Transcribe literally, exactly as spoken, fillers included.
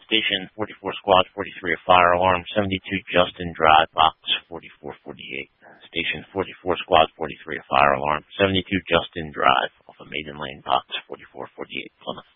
Station forty-four Squad forty-three, a fire alarm. seventy-two Justin Drive, box forty-four forty-eight. Station forty-four Squad forty-three, a fire alarm. seventy-two Justin Drive, off of Maiden Lane, box forty-four forty-eight, Plymouth.